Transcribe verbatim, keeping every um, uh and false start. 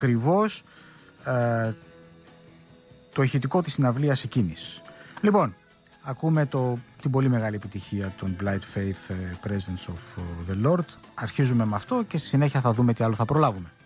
ακριβώς ε, το ηχητικό της συναυλίας εκείνης. Λοιπόν, ακούμε το, την πολύ μεγάλη επιτυχία των Blind Faith, Presence of the Lord. Αρχίζουμε με αυτό και στη συνέχεια θα δούμε τι άλλο θα προλάβουμε.